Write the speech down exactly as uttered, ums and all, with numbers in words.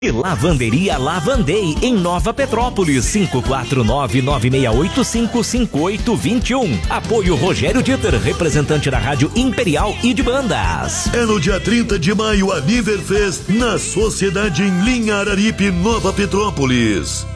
E Lavanderia Lavandei, em Nova Petrópolis, cinco quatro nove, nove seis oito cinco, cinco oito dois um. Apoio Rogério Dieter, representante da Rádio Imperial e de bandas. É no dia trinta de maio, a Niverfest, na Sociedade em Linha Araripe, Nova Petrópolis.